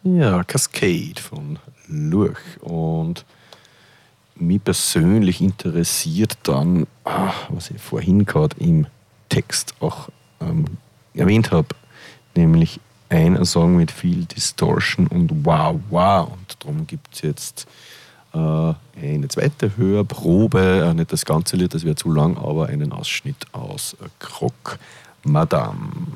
Ja, Cascade von Lurch. Und mich persönlich interessiert dann, was ich vorhin gerade im Text auch erwähnt habe, nämlich ein Song mit viel Distortion und Wow, wow. Und darum gibt es jetzt eine zweite Hörprobe, nicht das ganze Lied, das wäre zu lang, aber einen Ausschnitt aus Croque Madame.